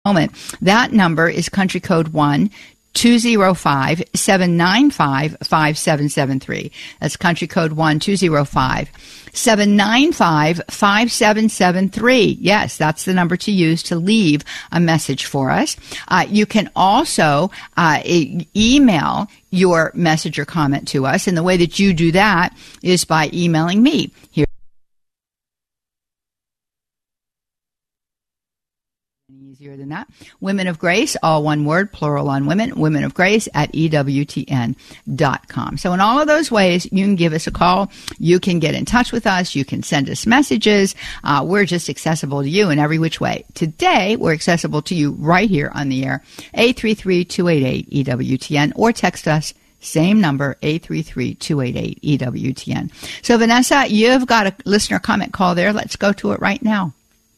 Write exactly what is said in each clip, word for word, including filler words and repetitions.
moment. That number is country code one two zero five seven nine five five seven seven three. That's country code one two zero five seven nine five five seven seven three. Yes, that's the number to use to leave a message for us. Uh, you can also uh, e- email your message or comment to us, and the way that you do that is by emailing me. Here. Easier than that. Women of Grace, all one word, plural on women, women of grace at E W T N dot com. So in all of those ways, you can give us a call. You can get in touch with us. You can send us messages. Uh, we're just accessible to you in every which way. Today, we're accessible to you right here on the air, eight three three, two eight eight, E W T N, or text us. Same number, eight three three, two eight eight, E W T N. So Vanessa, you've got a listener comment call there. Let's go to it right now.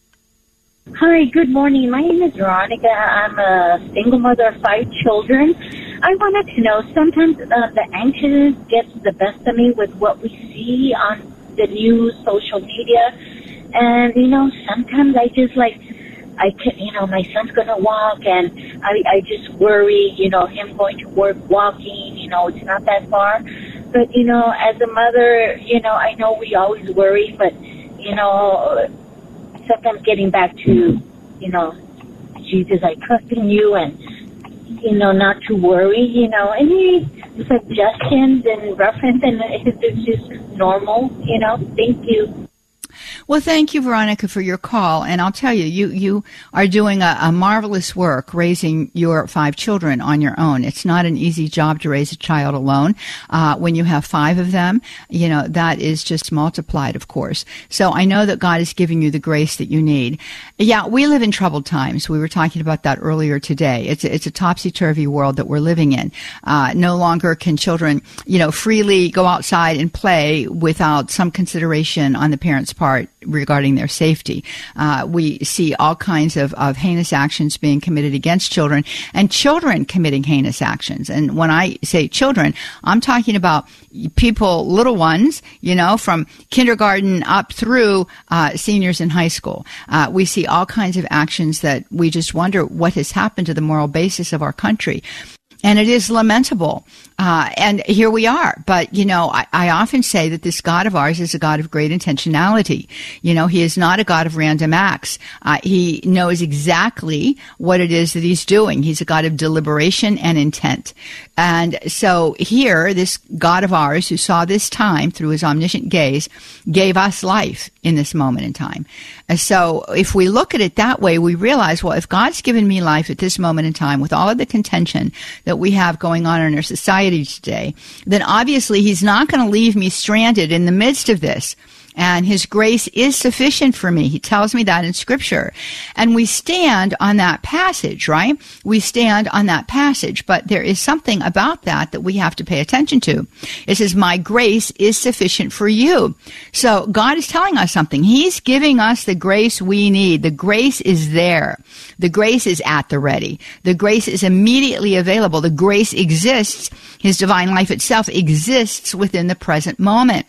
Hi, good morning. My name is Veronica. I'm a single mother of five children. I wanted to know, sometimes uh, the anxiousness gets the best of me with what we see on the news, social media. And, you know, sometimes I just like, I can, you know, my son's going to walk and I, I just worry, you know, him going to work, walking, you know, it's not that far. But, you know, as a mother, you know, I know we always worry, but, you know, sometimes getting back to, you know, Jesus, I trust in you, and, you know, not to worry, you know, any suggestions and reference, and it's just normal, you know. Thank you. Well, thank you, Veronica, for your call. And I'll tell you, you, you are doing a, a marvelous work raising your five children on your own. It's not an easy job to raise a child alone. Uh, when you have five of them, you know, that is just multiplied, of course. So I know that God is giving you the grace that you need. Yeah, we live in troubled times. We were talking about that earlier today. It's a, it's a topsy-turvy world that we're living in. Uh, no longer can children, you know, freely go outside and play without some consideration on the parents' part regarding their safety. Uh, we see all kinds of, of heinous actions being committed against children, and children committing heinous actions. And when I say children, I'm talking about people, little ones, you know, from kindergarten up through uh, seniors in high school. Uh, we see all kinds of actions that we just wonder what has happened to the moral basis of our country. And it is lamentable. Uh, and here we are. But, you know, I, I often say that this God of ours is a God of great intentionality. You know, he is not a God of random acts. Uh, he knows exactly what it is that he's doing. He's a God of deliberation and intent. And so here, this God of ours who saw this time through his omniscient gaze gave us life in this moment in time. And so if we look at it that way, we realize, well, if God's given me life at this moment in time with all of the contention that we have going on in our society today, then obviously he's not going to leave me stranded in the midst of this. And his grace is sufficient for me. He tells me that in Scripture. And we stand on that passage, right? We stand on that passage. But there is something about that that we have to pay attention to. It says, my grace is sufficient for you. So God is telling us something. He's giving us the grace we need. The grace is there. The grace is at the ready. The grace is immediately available. The grace exists. His divine life itself exists within the present moment.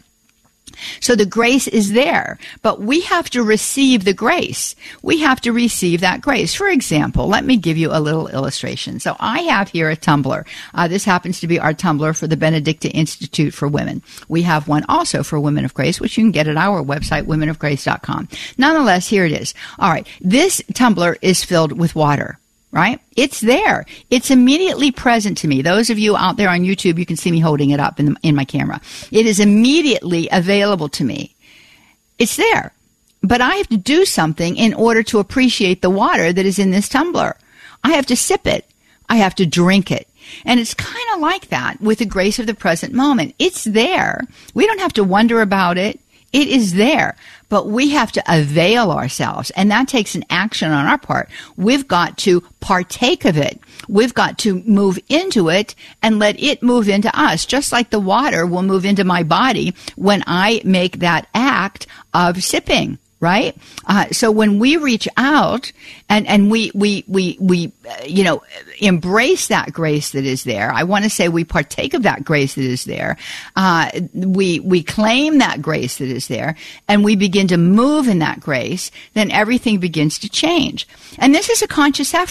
So the grace is there, but we have to receive the grace. We have to receive that grace. For example, let me give you a little illustration. So I have here a tumbler. Uh, this happens to be our tumbler for the Benedicta Institute for Women. We have one also for Women of Grace, which you can get at our website, women of grace dot com. Nonetheless, here it is. All right. This tumbler is filled with water. Right? It's there. It's immediately present to me. Those of you out there on YouTube, you can see me holding it up in, the, in my camera. It is immediately available to me. It's there. But I have to do something in order to appreciate the water that is in this tumbler. I have to sip it. I have to drink it. And it's kind of like that with the grace of the present moment. It's there. We don't have to wonder about it. It is there, but we have to avail ourselves, and that takes an action on our part. We've got to partake of it. We've got to move into it and let it move into us, just like the water will move into my body when I make that act of sipping. Right? Uh, so when we reach out and, and we, we, we, we, uh, you know, embrace that grace that is there, I want to say we partake of that grace that is there. Uh, we, we claim that grace that is there, and we begin to move in that grace, then everything begins to change. And this is a conscious effort.